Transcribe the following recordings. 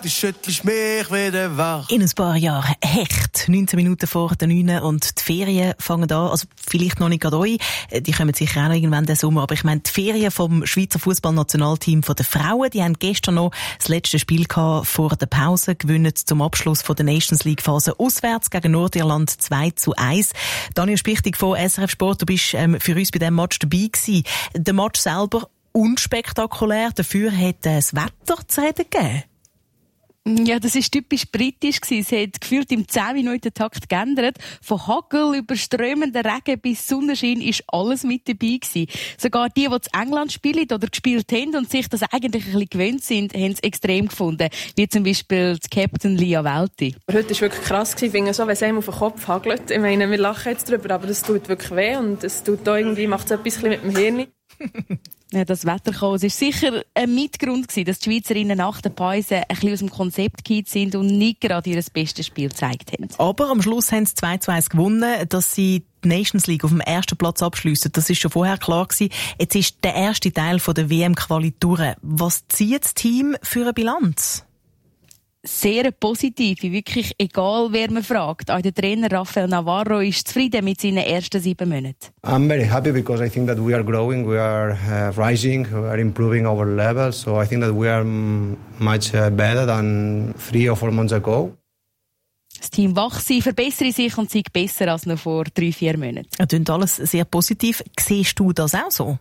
Du schüttelst mich wieder wach. In ein paar Jahren Hecht. 19 Minuten vor der 9 und die Ferien fangen an. Also vielleicht noch nicht gerade euch. Die kommen sicher auch noch irgendwann den Sommer. Aber ich meine, die Ferien vom Schweizer Fußballnationalteam der Frauen, die haben gestern noch das letzte Spiel gehabt vor der Pause, gewinnen zum Abschluss von der Nations League Phase auswärts gegen Nordirland 2-1. Daniel Spichtig von SRF Sport, du bist für uns bei diesem Match dabei gewesen. Der Match selber unspektakulär, dafür hat das Wetter zu reden gegeben. Ja, das war typisch britisch gewesen. Es hat gefühlt im 10-Minuten-Takt geändert. Von Hagel über strömenden Regen bis Sonnenschein ist alles mit dabei gewesen. Sogar die zu England spielen oder gespielt haben und sich das eigentlich ein bisschen gewöhnt sind, haben es extrem gefunden. Wie zum Beispiel die Captain Lia Welti. Heute war wirklich krass gewesen, finde ich, so, wenn es einem auf den Kopf hagelt. Ich meine, wir lachen jetzt drüber, aber das tut wirklich weh und es tut da irgendwie, macht so etwas mit dem Hirn. Ja, das Wetterchaos war sicher ein Mitgrund gewesen, dass die Schweizerinnen nach der Pause ein bisschen aus dem Konzept gefallen sind und nicht gerade ihr bestes Spiel gezeigt haben. Aber am Schluss haben sie 2-1 gewonnen, dass sie die Nations League auf dem ersten Platz abschliessen. Das ist schon vorher klar gewesen. Jetzt ist der erste Teil von der WM-Quali durch. Was zieht das Team für eine Bilanz? Sehr positiv, wirklich egal wer man fragt. Auch der Trainer Rafael Navarro ist zufrieden mit seinen ersten 7 Monaten. I'm very happy because I think that we are growing, we are rising, we are improving our level. So I think that we are much better than 3 or 4 months ago. Das Team wachse, verbessere sich und sei besser als noch vor 3-4 Monaten. Das klingt alles sehr positiv. Siehst du das auch so?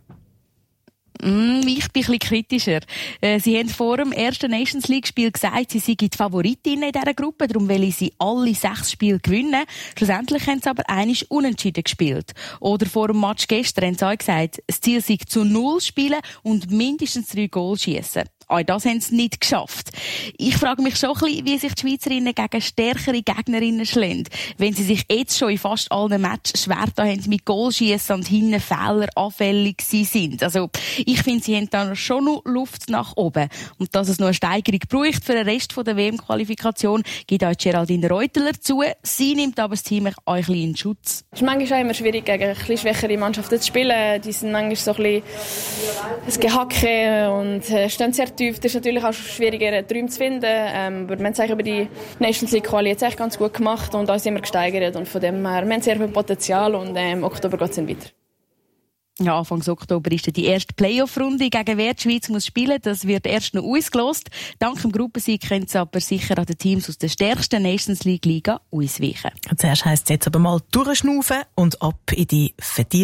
Ich bin ein bisschen kritischer. Sie haben vor dem ersten Nations League-Spiel gesagt, sie seien die Favoritinnen in dieser Gruppe, darum wollen sie alle 6 Spiele gewinnen. Schlussendlich haben sie aber einmal unentschieden gespielt. Oder vor dem Match gestern haben sie auch gesagt, das Ziel sei zu 0 spielen und mindestens 3 Goals schiessen. Auch das haben sie nicht geschafft. Ich frage mich schon ein bisschen, wie sich die Schweizerinnen gegen stärkere Gegnerinnen schlagen, wenn sie sich jetzt schon in fast allen Matches schwer da haben mit Goalschiessen und hinten Fehler anfällig sind. Also, ich finde, sie haben da schon noch Luft nach oben. Und dass es noch eine Steigerung braucht für den Rest der WM-Qualifikation, gibt auch Geraldine Reuteler zu. Sie nimmt aber das Team auch ein bisschen in Schutz. Es ist manchmal auch immer schwierig, gegen ein bisschen schwächere Mannschaften zu spielen. Die sind manchmal so ein bisschen Gehacke und stehen sehr tief. Das ist natürlich auch schwieriger, Träume zu finden. Aber wir haben es über die Nations League Quali jetzt echt ganz gut gemacht und uns immer gesteigert. Und von dem her, wir haben sehr viel Potenzial und im Oktober geht es dann weiter. Ja, Anfang Oktober ist die erste Playoff-Runde, gegen wer die Schweiz muss spielen. Das wird erst noch ausgelost. Dank dem Gruppensieg können sie aber sicher an den Teams aus der stärksten Nations League Liga ausweichen. Zuerst heisst es jetzt aber mal durchschnaufen und ab in die verdiente